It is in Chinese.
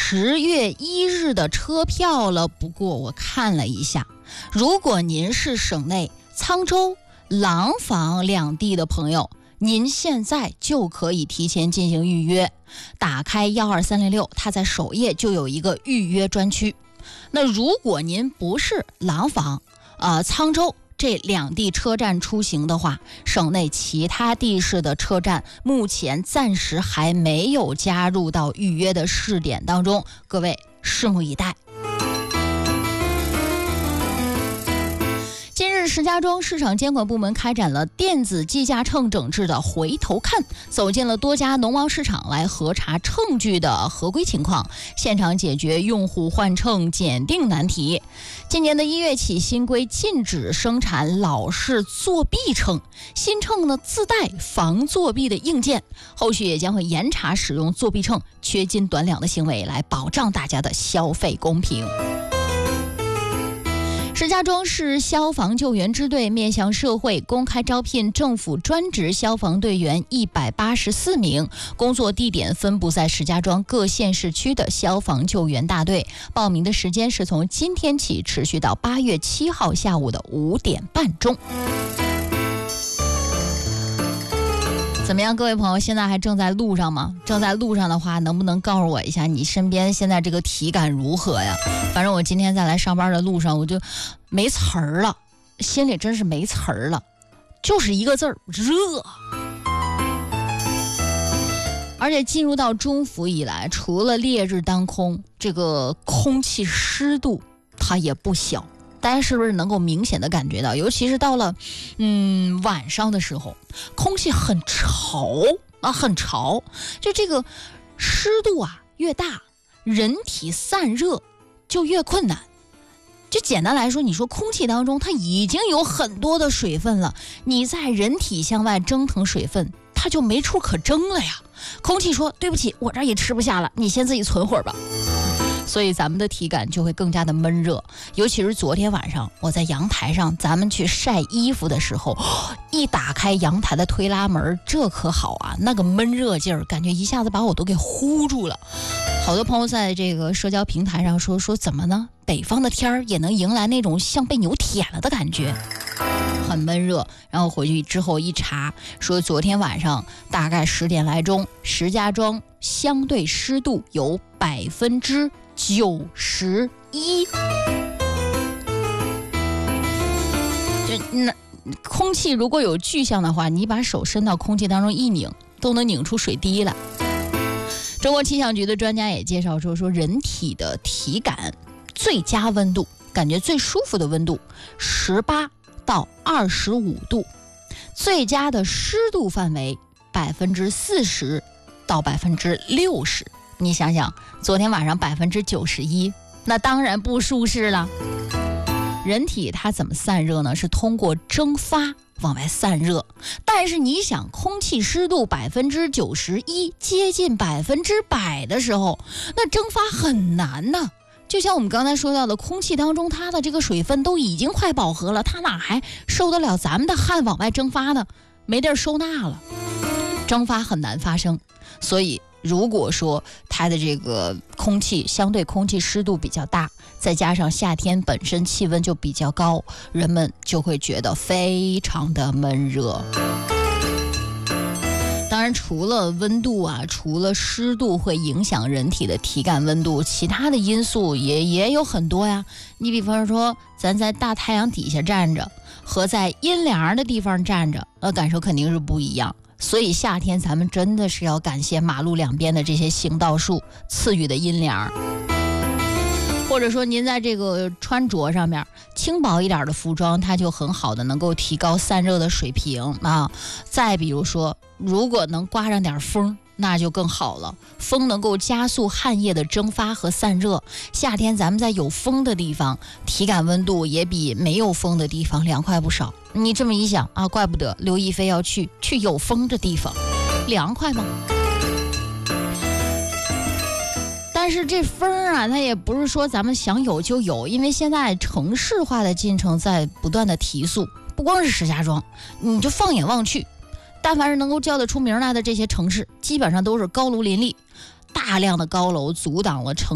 10月1日的车票了。不过我看了一下，如果您是省内沧州、廊坊两地的朋友，您现在就可以提前进行预约。打开12306，它在首页就有一个预约专区。那如果您不是廊坊、沧州这两地车站出行的话，省内其他地市的车站目前暂时还没有加入到预约的试点当中，各位拭目以待。近日，石家庄市场监管部门开展了电子计价秤整治的回头看，走进了多家农贸市场来核查秤具的合规情况，现场解决用户换秤检定难题。今年的1月起，新规禁止生产老式作弊秤，新秤呢自带防作弊的硬件，后续也将会严查使用作弊秤缺斤短两的行为，来保障大家的消费公平。石家庄市消防救援支队面向社会公开招聘政府专职消防队员184名，工作地点分布在石家庄各县市区的消防救援大队。报名的时间是从今天起持续到8月7号下午的5点半钟。怎么样，各位朋友，现在还正在路上吗？正在路上的话，能不能告诉我一下你身边现在这个体感如何呀？反正我今天在来上班的路上，我就没词儿了，心里真是没词儿了，就是一个字儿，热。而且进入到中伏以来，除了烈日当空，这个空气湿度它也不小。大家是不是能够明显的感觉到，尤其是到了晚上的时候，空气很潮啊，很潮，就这个湿度啊越大，人体散热就越困难。就简单来说，你说空气当中它已经有很多的水分了，你在人体向外蒸腾水分，它就没处可蒸了呀。空气说对不起，我这儿也吃不下了，你先自己存会儿吧。所以咱们的体感就会更加的闷热，尤其是昨天晚上我在阳台上咱们去晒衣服的时候，一打开阳台的推拉门，这可好啊，那个闷热劲儿感觉一下子把我都给呼住了。好多朋友在这个社交平台上说怎么呢，北方的天儿也能迎来那种像被牛舔了的感觉，很闷热。然后回去之后一查，说昨天晚上大概10点来钟，石家庄相对湿度有91%。那空气如果有具象的话，你把手伸到空气当中一拧，都能拧出水滴来。中国气象局的专家也介绍说人体的体感最佳温度，感觉最舒服的温度18到25度，最佳的湿度范围40%到60%。你想想，昨天晚上91%，那当然不舒适了。人体它怎么散热呢？是通过蒸发往外散热。但是你想，空气湿度91%，接近100%的时候，那蒸发很难呢。就像我们刚才说到的，空气当中它的这个水分都已经快饱和了，它哪还受得了咱们的汗往外蒸发呢？没地儿收纳了，蒸发很难发生。所以如果说它的这个空气相对空气湿度比较大，再加上夏天本身气温就比较高，人们就会觉得非常的闷热。当然除了温度啊，除了湿度会影响人体的体感温度，其他的因素也有很多呀。你比方说咱在大太阳底下站着和在阴凉的地方站着，感受肯定是不一样。所以夏天咱们真的是要感谢马路两边的这些行道树赐予的阴凉。或者说您在这个穿着上面轻薄一点的服装，它就很好的能够提高散热的水平啊。再比如说，如果能刮上点风，那就更好了。风能够加速汗液的蒸发和散热，夏天咱们在有风的地方，体感温度也比没有风的地方凉快不少。你这么一想啊，怪不得刘亦菲要去有风的地方，凉快吗？但是这风啊，它也不是说咱们想有就有，因为现在城市化的进程在不断的提速，不光是石家庄，你就放眼望去，但凡是能够叫得出名来的这些城市，基本上都是高楼林立，大量的高楼阻挡了城